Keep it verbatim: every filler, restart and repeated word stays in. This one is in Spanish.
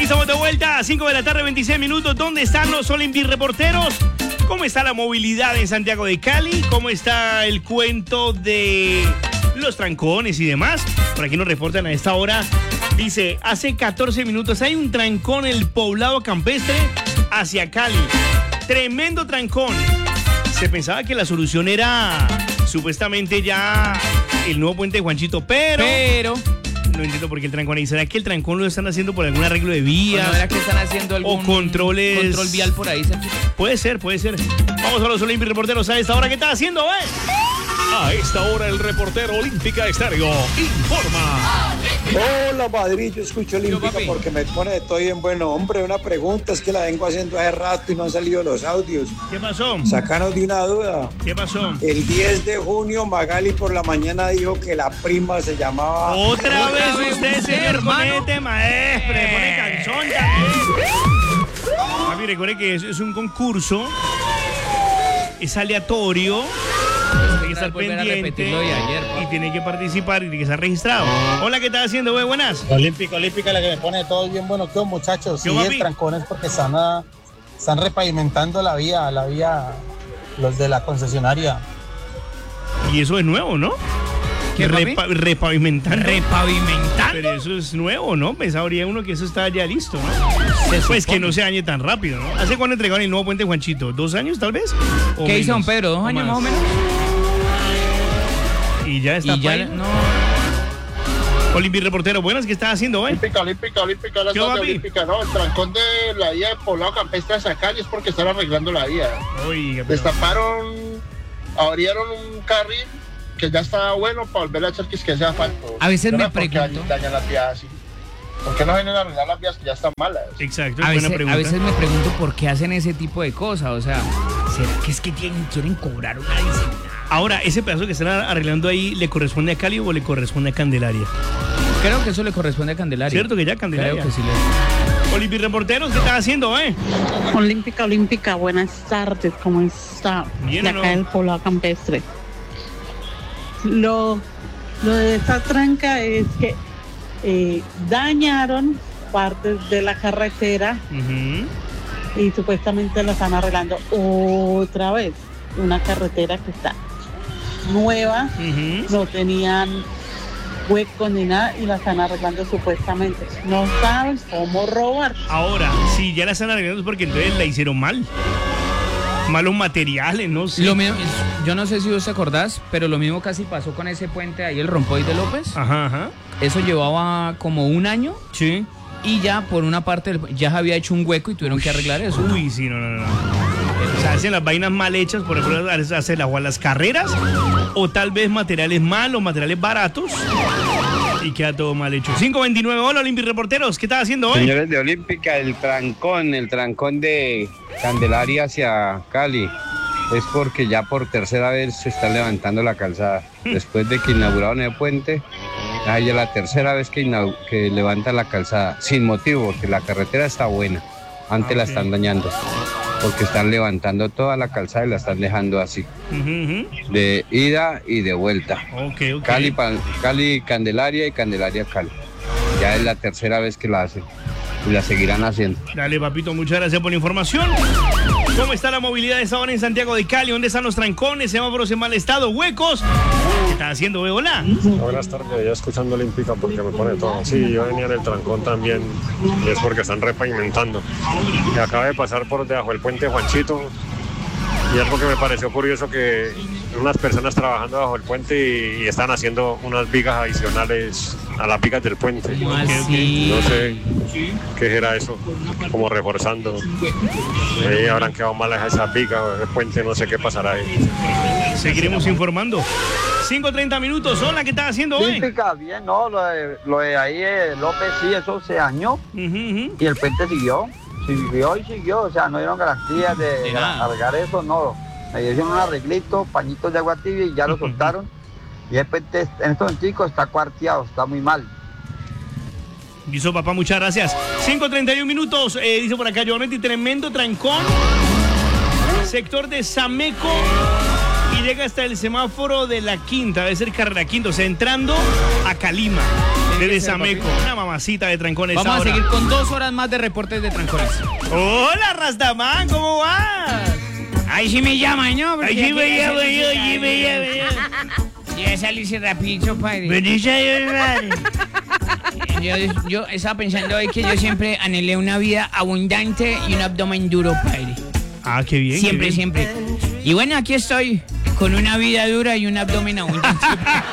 estamos de vuelta a cinco de la tarde, veintiséis minutos. ¿Dónde están los Olympic reporteros? ¿Cómo está la movilidad en Santiago de Cali? ¿Cómo está el cuento de los trancones y demás? Por aquí nos reportan a esta hora. Dice, hace catorce minutos hay un trancón en el Poblado Campestre hacia Cali. Tremendo trancón. Se pensaba que la solución era supuestamente ya el nuevo puente de Juanchito, pero... Pero... No entiendo por qué el trancón ahí. ¿Será que el trancón lo están haciendo por algún arreglo de vías? ¿O no era que están haciendo algún o controles... control vial por ahí? Puede ser, puede ser. Vamos a los Olympic reporteros a esta hora. ¿Qué está haciendo, eh? A esta hora el reportero Olímpica Estéreo informa. Hola, Madrid, yo escucho Olímpica porque me pone de todo bien bueno. Hombre, una pregunta, es que la vengo haciendo hace rato y no han salido los audios. ¿Qué pasó? Sácanos de una duda. ¿Qué pasó? El diez de junio, Magali por la mañana dijo que la prima se llamaba... Otra vez usted, señor, hermano. comete, maestro, le pone canzón también. Papi, recuerde que es, es un concurso, es aleatorio. Tiene que estar pendiente de ayer, y tiene que participar y tiene que estar registrado. Hola, ¿qué estás haciendo, güey? Buenas. Olímpica, Olímpica, la que me pone todo bien bueno. ¿Qué, muchachos? ¿Qué, Sí, papi? el trancón es porque están, a- están repavimentando la vía, la vía, los de la concesionaria. Y eso es nuevo, ¿no? ¿Qué, papi? Repa- repavimentando. ¿Repavimentando? Pero eso es nuevo, ¿no? Pensaría uno que eso está ya listo, ¿no? Se Pues supone. que no se dañe tan rápido, ¿no? ¿Hace cuándo entregaron el nuevo puente Juanchito? ¿Dos años, tal vez? ¿O ¿Qué hizo don menos? Pedro? ¿Dos años más o menos? Y ya está. Y ya, paila. no... Olympic reportero, buenas, ¿qué estás haciendo, güey? Olímpica, Olímpica, Olímpica, la ¿Qué, zona papi? olímpica, no, el trancón de la vía de Poblado Campestre hacia Cali es porque están arreglando la vía. Oiga, pero... Destaparon, abrieron un carril que ya está bueno para volver a hacer que es que sea asfalto. A veces Yo me no sé por qué pregunto- dañan las vías así. ¿Por qué no vienen a arreglar las vías que ya están malas? Exacto, es A buena veces, pregunta. a veces me pregunto por qué hacen ese tipo de cosas. O sea, ¿será que es que tienen, quieren cobrar una adicional? Ahora, ¿ese pedazo que están arreglando ahí le corresponde a Cali o le corresponde a Candelaria? Creo que eso le corresponde a Candelaria. ¿Cierto que ya Candelaria? Creo que sí le... Olympic reporteros, ¿qué estás haciendo, eh? Olímpica, Olímpica, buenas tardes, ¿cómo está? Bien, De ¿o acá no? del Poblado Campestre. Lo, lo de esta tranca es que eh, dañaron partes de la carretera Uh-huh. y supuestamente la están arreglando otra vez. Una carretera que está nueva, Uh-huh. no tenían huecos ni nada y la están arreglando supuestamente. No saben cómo robar. Ahora, si ya la están arreglando es porque entonces la hicieron mal. Malos materiales, no sé. Lo mismo, yo no sé si vos te acordás, pero lo mismo casi pasó con ese puente ahí, el Rompoy de López. Ajá, ajá. Eso llevaba como un año Sí. y ya por una parte del- ya había hecho un hueco y tuvieron que arreglar eso. Uy, sí, no, no, no. O sea, hacen las vainas mal hechas, por ejemplo, hacen las, las carreras, o tal vez materiales malos, materiales baratos, y queda todo mal hecho. cinco veintinueve, hola, Olympic reporteros, ¿qué estás haciendo hoy? Señores de Olímpica, el trancón, el trancón de Candelaria hacia Cali, es porque ya por tercera vez se está levantando la calzada. Después de que inauguraron el puente, ya es la tercera vez que, inau- que levanta la calzada, sin motivo, porque la carretera está buena, antes Ah, la ok. están dañando, porque están levantando toda la calzada y la están dejando así, Ujú, ujú. de ida y de vuelta. Ok, ok. Cali, pa- Cali, Candelaria y Candelaria, Cali. Ya es la tercera vez que la hacen y la seguirán haciendo. Dale, papito, muchas gracias por la información. ¿Cómo está la movilidad de esta hora en Santiago de Cali? ¿Dónde están los trancones, semáforos en mal estado, huecos? ¿Qué estás haciendo, güey? Hola. Buenas tardes, ya escuchando Olímpica porque me pone todo. Sí, yo venía en el trancón también y es porque están repavimentando. Y acaba de pasar por debajo del puente Juanchito y algo que me pareció curioso que unas personas trabajando bajo el puente y, y están haciendo unas vigas adicionales a las vigas del puente. ¿Cómo así? No sé qué era eso, como reforzando. Ahí habrán quedado malas esas vigas, el puente, no sé qué pasará ahí. Seguiremos informando. cinco treinta minutos. Hola, ¿qué estás haciendo hoy? Olímpica, bien, no, lo de, lo de ahí eh, López, sí, eso se dañó Ujú, ujú. y el puente siguió, siguió y siguió, o sea, no dieron garantías de, De nada. cargar eso, no. Me hicieron un arreglito, pañitos de agua tibia y ya lo soltaron. Y el puente en estos momentos está cuarteado, está muy mal. Listo, papá, muchas gracias. cinco treinta y uno minutos. Eh, dice por acá, Giovanni, tremendo trancón. Sector de Sameco. Y llega hasta el semáforo de la Quinta, debe ser carrera Quinta, o sea, entrando a Calima. Desde Sameco, una mamacita de trancones. Vamos ahora. a seguir con dos horas más de reportes de trancones. Hola, Rastaman, ¿cómo vas? Ahí sí me llaman, ¿no? Ahí sí me llamo yo, sí me llamo yo. Ya salirse rapidito, padre. Bendice a Dios, padre. Yo, yo estaba pensando hoy que yo siempre anhelé una vida abundante y un abdomen duro, padre. Ah, qué bien. Siempre, qué bien. siempre. Y bueno, aquí estoy con una vida dura y un abdomen abundante.